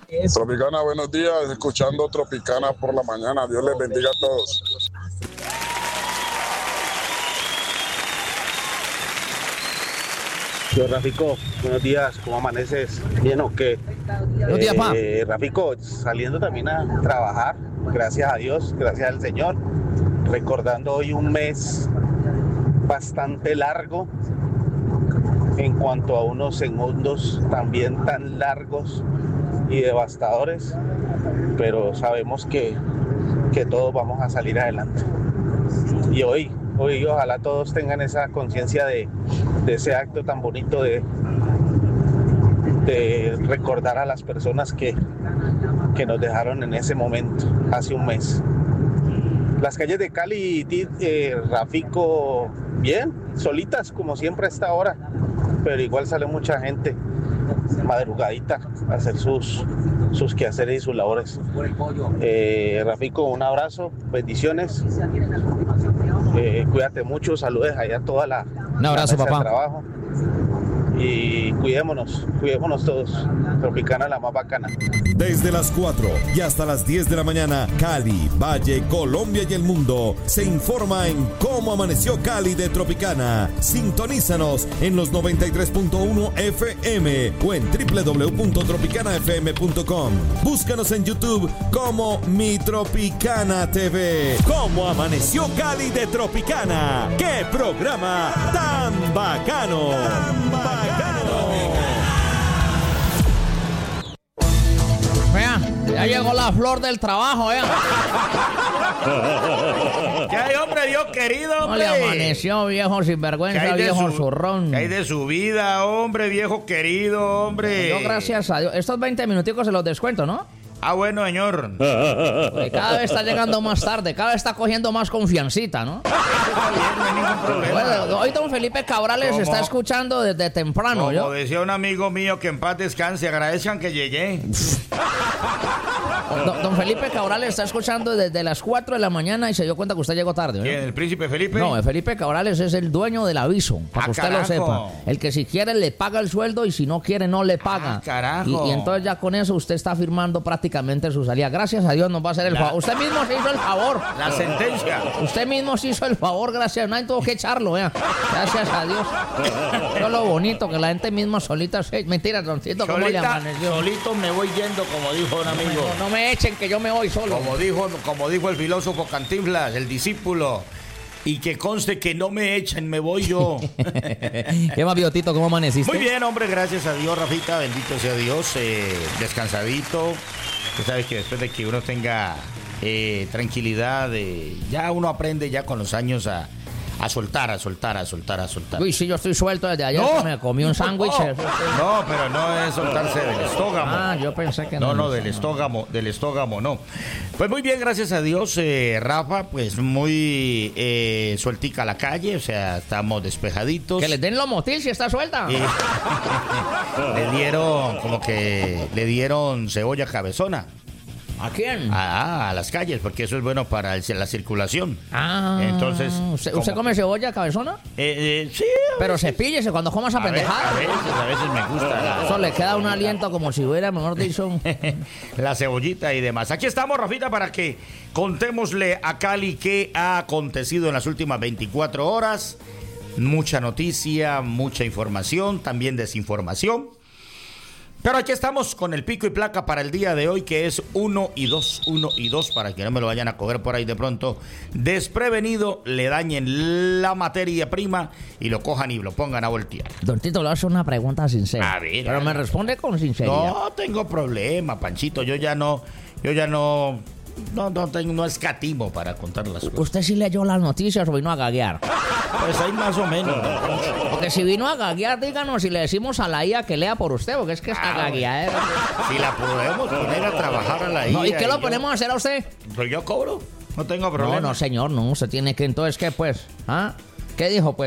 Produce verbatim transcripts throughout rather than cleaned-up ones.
Tropicana, buenos días, escuchando Tropicana por la mañana. Dios les bendiga a todos. Yo, Rafico, buenos días, ¿cómo amaneces? ¿Bien o qué? Buenos días, pa. Eh, Rafico, saliendo también a trabajar, gracias a Dios, gracias al Señor, recordando hoy un mes bastante largo en cuanto a unos segundos también tan largos y devastadores, pero sabemos que, que todos vamos a salir adelante. Y hoy, hoy ojalá todos tengan esa conciencia de, de ese acto tan bonito de, de recordar a las personas que, que nos dejaron en ese momento, hace un mes. Las calles de Cali, eh, Rafico, bien, solitas como siempre a esta hora, pero igual sale mucha gente madrugadita a hacer sus, sus quehaceres y sus labores. Eh, Rafico, un abrazo, bendiciones, eh, cuídate mucho, saludes allá a toda la, un abrazo, la mesa papá. de trabajo y cuidémonos, cuidémonos todos. Tropicana la más bacana. Desde las cuatro y hasta las diez de la mañana, Cali, Valle, Colombia y el mundo se informa en cómo amaneció Cali de Tropicana. Sintonízanos en los noventa y tres punto uno F M o en doble u doble u doble u punto tropicana f m punto com. Búscanos en YouTube como Mi Tropicana T V. ¿Cómo amaneció Cali de Tropicana? ¡Qué programa tan bacano! ¡Tan bacano! Vea, ya llegó la flor del trabajo, vea. ¿Qué hay, hombre, Dios querido, No hombre? le amaneció, viejo sinvergüenza, viejo su, zurrón. ¿Qué hay de su vida, hombre, viejo querido, hombre? Yo, gracias a Dios. Estos veinte minuticos se los descuento, ¿no? Ah, bueno, señor. Porque cada vez está llegando más tarde, cada vez está cogiendo más confiancita, ¿no? Está bien, no hay ningún problema. Bueno, hoy don Felipe Cabrales ¿Cómo? está escuchando desde temprano, Como ¿yo? decía un amigo mío, que en paz descanse, agradezcan que llegué. Don, don Felipe Cabrales está escuchando desde las cuatro de la mañana y se dio cuenta que usted llegó tarde, ¿no? ¿Quién, el príncipe Felipe? No, el Felipe Cabrales es el dueño del aviso, para Ah, que usted carajo. lo sepa. El que si quiere le paga el sueldo y si no quiere no le paga. Ah, carajo. Y, y entonces ya con eso usted está firmando prácticamente su salida. Gracias a Dios nos va a hacer el La- favor. Usted mismo se hizo el favor. La sentencia. Usted mismo se hizo el favor, gracias. Nadie tuvo que echarlo, vea. Gracias a Dios. Eso es lo bonito, que la gente misma solita se... Mentira, Doncito, ¿cómo le Solita, amaneció? solito me voy yendo, como dijo un amigo. No, no me echen que yo me voy solo. Como dijo, como dijo el filósofo Cantinflas, el discípulo. Y que conste que no me echen, me voy yo. ¿Qué más, Biotito? ¿Cómo amaneciste? Muy bien, hombre, gracias a Dios, Rafita, bendito sea Dios, eh, descansadito. Tú sabes que después de que uno tenga eh, tranquilidad, eh, ya uno aprende ya con los años a, a soltar, a soltar, a soltar, a soltar. Uy, sí, yo estoy suelto desde ayer. No. Que me comí un sándwich. No, no, pero no es soltarse del estógamo. Ah, yo pensé que no. No, no, del estógamo, del estógamo, no. Pues muy bien, gracias a Dios, eh, Rafa, pues muy eh, sueltica la calle, o sea, estamos despejaditos. Que les den los motil si está suelta. Y le dieron, como que le dieron cebolla cabezona. ¿A quién? Ah, a las calles, porque eso es bueno para el- la circulación. Ah, Entonces, ¿Usted, como- usted come cebolla cabezona? Eh, eh, sí, Pero cepíllese cuando coma esa a, ve- pendejada. a veces, a veces me gusta la, Eso le queda un aliento como si hubiera, mejor dicho. la cebollita y demás. Aquí estamos, Rafita, para que contémosle a Cali qué ha acontecido en las últimas veinticuatro horas. Mucha noticia, mucha información, también desinformación. Pero aquí estamos con el pico y placa para el día de hoy, que es uno y dos, uno y dos, para que no me lo vayan a coger por ahí de pronto desprevenido, le dañen la materia prima y lo cojan y lo pongan a voltear. Don Tito, le voy a hacer una pregunta sincera. A ver, Pero a me ver. responde con sinceridad. No tengo problema, Panchito, yo ya no, yo ya no, no, no tengo, no escatimo para contar las cosas. ¿Usted sí leyó las noticias o vino a gaguear? Pues ahí más o menos. ¿no? Porque si vino a gaguear, díganos si le decimos a la I A que lea por usted, porque es que está Ah, gaguear. Si la podemos poner a trabajar a la I A. No, ¿y qué lo yo- ponemos a hacer a usted? Pues yo cobro, no tengo problema. No, no, señor, no. Usted tiene que, entonces, ¿qué pues? ¿Ah? ¿Qué dijo, pues?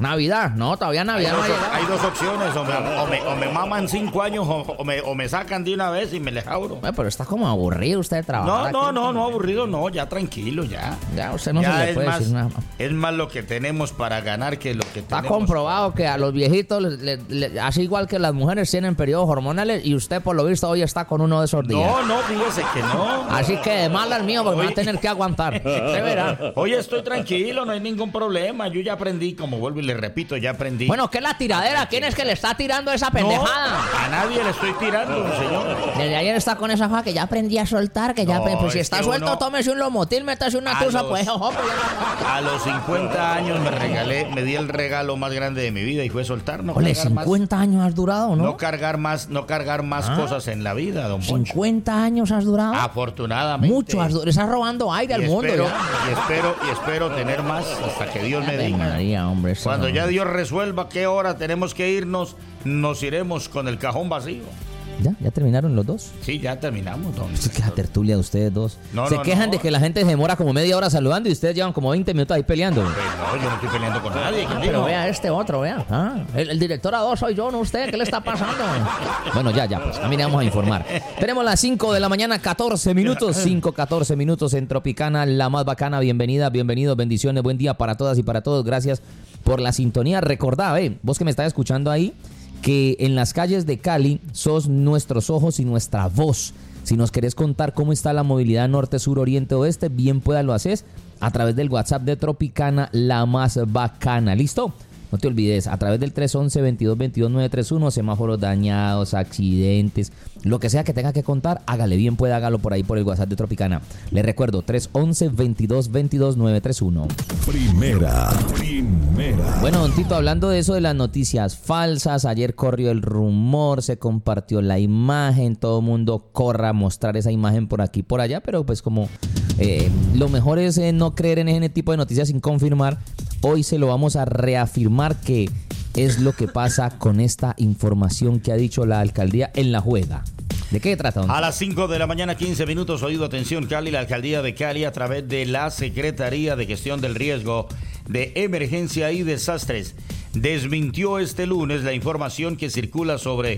Navidad, no, todavía Navidad hay, no ha dos, llegado. hay dos opciones, o me, o me, o me maman cinco años o, o, me, o me sacan de una vez y me les abro. Eh, pero está como aburrido usted de trabajar. No, no, aquí. no, no, aburrido, no, ya tranquilo, ya. Ya, usted no Ya se le es puede más, decir nada. es más lo que tenemos para ganar que lo que Está tenemos. comprobado que a los viejitos, le- le- le- así igual que las mujeres tienen periodos hormonales, y usted por lo visto hoy está con uno de esos días. No, no, fíjese que no. Así que de mal al mío, porque me va a tener que aguantar. Usted verá. Oye, estoy tranquilo, no hay ningún problema. Yo ya aprendí, como vuelvo y le repito, ya aprendí. Bueno, ¿qué es la tiradera? ¿Quién es que le está tirando esa no, pendejada? a nadie le estoy tirando, señor. Desde ayer está con esa faja que ya aprendí a soltar, que ya No, aprendí. Pues si es está que suelto, uno- tómese un lomotil, métase una A tusa, los- pues, ojo, pues, ya- A los cincuenta años me regalé, me di el regalo más grande de mi vida y fue soltar, no Ole, cargar más. cincuenta años has durado, ¿no? No cargar más, no cargar más Ah. cosas en la vida, don Poncho. cincuenta años has durado. Afortunadamente. Mucho has durado. Estás robando aire y al mundo espero, ya. y espero, y espero tener más hasta que Dios me Ave diga. María, hombre, eso Cuando no- ya Dios resuelva qué hora tenemos que irnos, nos iremos con el cajón vacío. ¿Ya? ¿Ya terminaron los dos? Sí, ya terminamos, don. Es que la tertulia de ustedes dos. No, se no, quejan no. de que la gente se demora como media hora saludando y ustedes llevan como veinte minutos ahí peleando. Pues no, yo no estoy peleando con nadie. ¿quién Pero dijo? vea este otro, vea. Ah, el, el director a dos soy yo, no usted. ¿Qué le está pasando? Bueno, ya, ya, pues también vamos a informar. Tenemos las cinco de la mañana, catorce minutos. cinco, catorce minutos en Tropicana, la más bacana. Bienvenida, bienvenidos, bendiciones. Buen día para todas y para todos. Gracias por la sintonía. Recordá, eh, vos que me estás escuchando ahí, que en las calles de Cali sos nuestros ojos y nuestra voz. Si nos querés contar cómo está la movilidad norte, sur, oriente, oeste, bien pueda lo haces a través del WhatsApp de Tropicana, la más bacana. ¿Listo? No te olvides, a través del tres once, veintidós veintidós, nueve treinta y uno, semáforos dañados, accidentes, lo que sea que tenga que contar, hágale bien, pueda hágalo por ahí por el WhatsApp de Tropicana. Le recuerdo, tres once, veintidós veintidós, nueve treinta y uno. Primera, primera. Bueno, don Tito, hablando de eso de las noticias falsas, ayer corrió el rumor, se compartió la imagen, todo el mundo corra a mostrar esa imagen por aquí y por allá, pero pues como eh, lo mejor es eh, no creer en ese tipo de noticias sin confirmar, hoy se lo vamos a reafirmar que es lo que pasa con esta información que ha dicho la alcaldía en la juega. ¿De qué trata, don A Tito? las cinco de la mañana, quince minutos, oído atención, Cali, la alcaldía de Cali, a través de la Secretaría de Gestión del Riesgo de Emergencia y Desastres, desmintió este lunes la información que circula sobre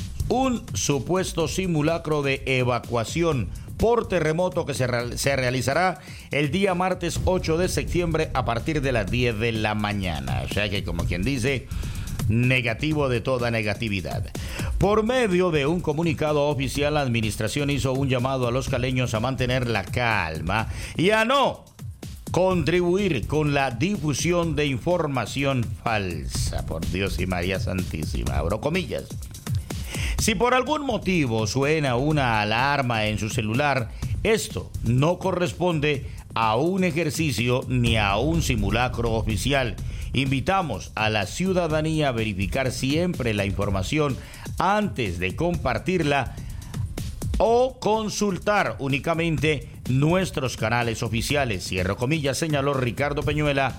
un supuesto simulacro de evacuación por terremoto que se, real- se realizará el día martes ocho de septiembre a partir de las diez de la mañana. O sea que, como quien dice, negativo de toda negatividad. Por medio de un comunicado oficial, la administración hizo un llamado a los caleños a mantener la calma y a no contribuir con la difusión de información falsa. Por Dios y María Santísima, abro comillas. Si por algún motivo suena una alarma en su celular, esto no corresponde a un ejercicio ni a un simulacro oficial. Invitamos a la ciudadanía a verificar siempre la información antes de compartirla o consultar únicamente nuestros canales oficiales. Cierro comillas, señaló Ricardo Peñuela,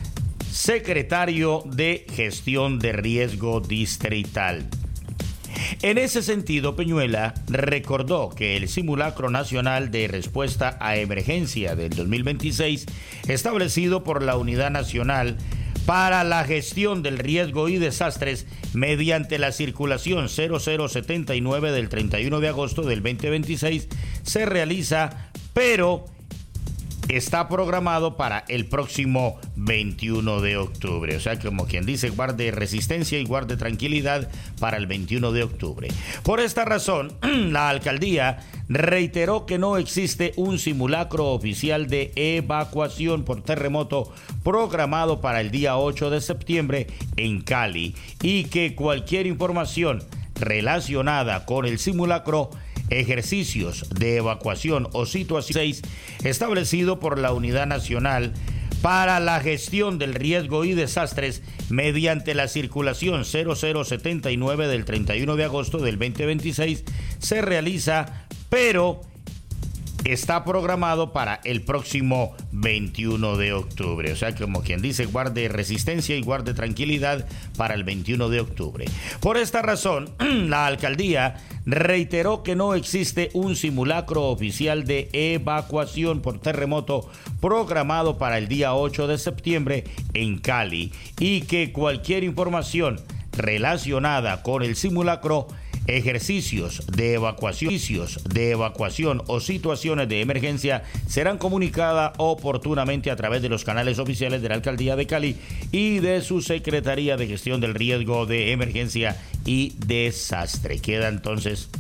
secretario de Gestión de Riesgo Distrital. En ese sentido, Peñuela recordó que el Simulacro Nacional de Respuesta a Emergencia del dos mil veintiséis, establecido por la Unidad Nacional para la Gestión del Riesgo y Desastres mediante la circulación cero cero setenta y nueve del treinta y uno de agosto del veinte veintiséis, se realiza, pero está programado para el próximo veintiuno de octubre. O sea, como quien dice, guarde resistencia y guarde tranquilidad para el veintiuno de octubre. Por esta razón, la alcaldía reiteró que no existe un simulacro oficial de evacuación por terremoto programado para el día ocho de septiembre en Cali y que cualquier información relacionada con el simulacro, ejercicios de evacuación o situaciones establecido por la Unidad Nacional para la Gestión del Riesgo y Desastres mediante la circulación cero cero setenta y nueve del treinta y uno de agosto del veinte veintiséis se realiza, pero está programado para el próximo veintiuno de octubre. O sea, como quien dice, guarde resistencia y guarde tranquilidad para el veintiuno de octubre. Por esta razón, la alcaldía reiteró que no existe un simulacro oficial de evacuación por terremoto programado para el día ocho de septiembre en Cali y que cualquier información relacionada con el simulacro, ejercicios de evacuación, de evacuación o situaciones de emergencia serán comunicadas oportunamente a través de los canales oficiales de la Alcaldía de Cali y de su Secretaría de Gestión del Riesgo de Emergencia y Desastre. Queda entonces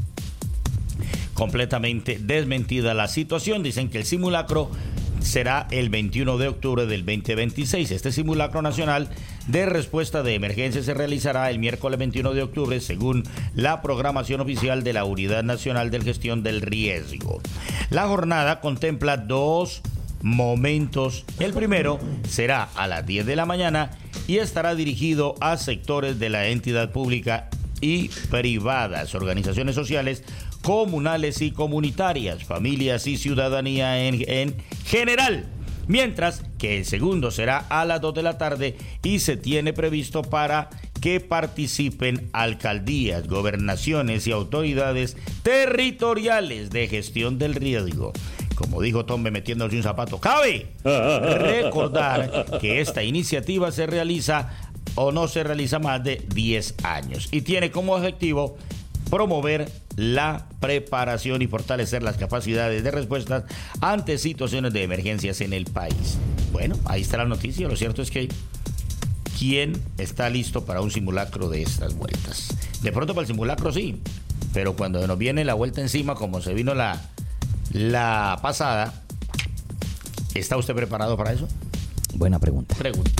completamente desmentida la situación. Dicen que el simulacro será el veintiuno de octubre del veinte veintiséis. Este simulacro nacional de respuesta de emergencia se realizará el miércoles veintiuno de octubre según la programación oficial de la Unidad Nacional de Gestión del Riesgo. La jornada contempla dos momentos. El primero será a las diez de la mañana y estará dirigido a sectores de la entidad pública y privadas, organizaciones sociales, comunales y comunitarias, familias y ciudadanía en, en general, mientras que el segundo será a las dos de la tarde y se tiene previsto para que participen alcaldías, gobernaciones y autoridades territoriales de gestión del riesgo. Como dijo Tombe metiéndose un zapato, cabe recordar que esta iniciativa se realiza o no se realiza más de diez años y tiene como objetivo promover la preparación y fortalecer las capacidades de respuesta ante situaciones de emergencias en el país. Bueno, ahí está la noticia. Lo cierto es que ¿quién está listo para un simulacro de estas vueltas? De pronto para el simulacro sí, pero cuando nos viene la vuelta encima, como se vino la, la pasada, ¿está usted preparado para eso? Buena pregunta. Pregunta.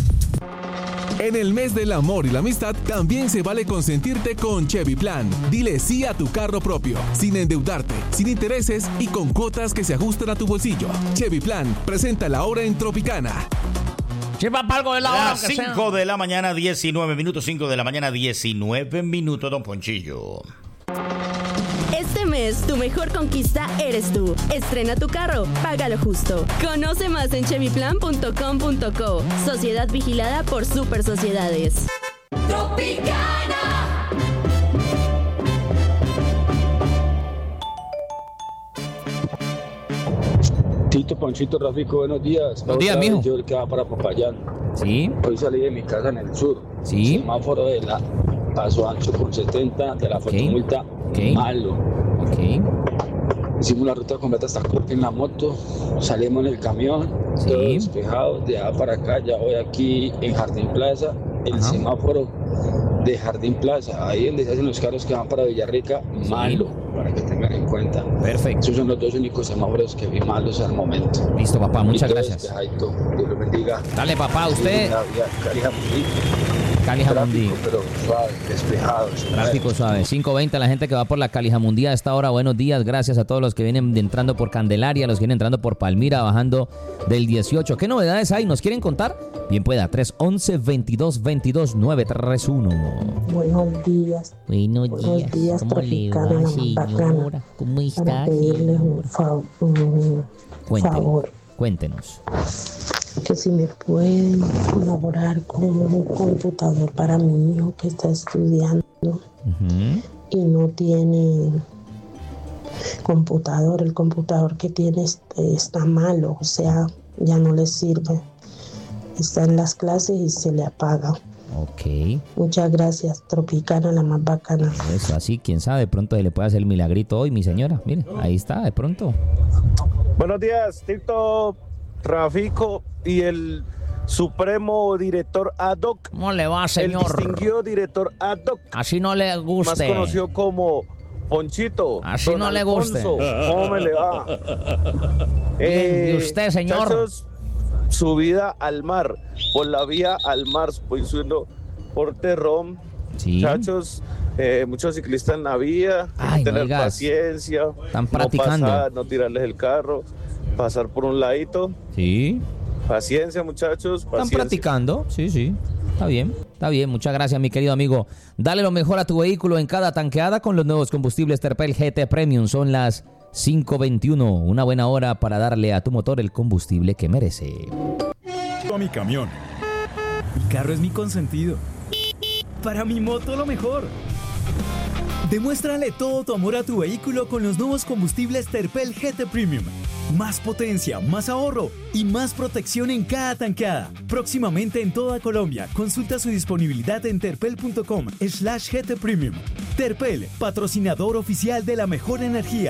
En el mes del amor y la amistad, también se vale consentirte con Chevy Plan. Dile sí a tu carro propio, sin endeudarte, sin intereses y con cuotas que se ajustan a tu bolsillo. Chevy Plan presenta la hora en Tropicana. Sí, papá, algo de la hora. Las cinco de la mañana, diecinueve minutos, cinco de la mañana, diecinueve minutos, don Ponchillo. Este mes, tu mejor conquista eres tú. Estrena tu carro, págalo justo. Conoce más en chevy plan punto com punto co. Sociedad vigilada por Super Sociedades. Tropicana. Tito, Ponchito, Rafico, buenos días. Buenos días, mijo. Yo el que va para Popayán. Sí. Hoy salí de mi casa en el sur. Sí. El semáforo de la Paso Ancho con setenta, de la fotomulta, okay. malo. Ok. Hicimos la ruta completa hasta Corte en la moto, salimos en el camión, Sí. todo despejado, de allá para acá, ya voy aquí en Jardín Plaza, el Ajá. semáforo de Jardín Plaza, ahí donde se hacen los carros que van para Villarrica, Sí. malo, para que tengan en cuenta. Perfecto. Esos son los dos únicos semáforos que vi malos al momento. Listo, papá, muchas Y todo gracias. despejadito. Dios lo bendiga. Dale, papá, usted. La vía Cali Jamundí, Cali Jamundí. tráfico, pero suave, despejado. Tráfico suave. cinco veinte, la gente que va por la Calijamundí a esta hora. Buenos días, gracias a todos los que vienen entrando por Candelaria, los que vienen entrando por Palmira, bajando del dieciocho. ¿Qué novedades hay? ¿Nos quieren contar? Bien pueda, tres once, veintidós veintidós, nueve tres uno. Buenos días. Buenos Buenos días. días, ¿Cómo le Tropicana, va, la señora? bacana. ¿Cómo está, Para pedirles un, señora? fa- un Cuéntenos. favor. Cuéntenos. Que si me pueden colaborar con un computador para mi hijo que está estudiando Ujú. y no tiene computador. El computador que tiene este, está malo, o sea, ya no le sirve. Está en las clases y se le apaga. Ok. Muchas gracias, Tropicana, la más bacana. Eso, así, quién sabe, de pronto se le puede hacer el milagrito hoy, mi señora. Mire, ahí está, de pronto. Buenos días, Tito, Rafico y el supremo director ad hoc. ¿Cómo le va, El señor? distinguido director ad hoc, Así no le más guste. conocido como Ponchito. Así Don no le guste. Alfonso, ¿cómo me le va? Bien, ¿y usted, señor? Muchachos, subida al mar, por la vía al mar, voy subiendo por Terrón. Sí. Muchachos, eh, muchos ciclistas en la vía, hay Ay, que tener no digas. paciencia, Están practicando. no pasar, no tirarles el carro, pasar por un ladito. Sí. Paciencia, muchachos, Están paciencia. practicando, sí, sí. Está bien, está bien. Muchas gracias, mi querido amigo. Dale lo mejor a tu vehículo en cada tanqueada con los nuevos combustibles Terpel G T Premium. Son las cinco veintiuno. Una buena hora para darle a tu motor el combustible que merece. A mi camión. Mi carro es mi consentido. Para mi moto lo mejor. Demuéstrale todo tu amor a tu vehículo con los nuevos combustibles Terpel G T Premium. Más potencia, más ahorro y más protección en cada tanqueada. Próximamente en toda Colombia. Consulta su disponibilidad en terpel.com slash GT Premium. Terpel, patrocinador oficial de la mejor energía.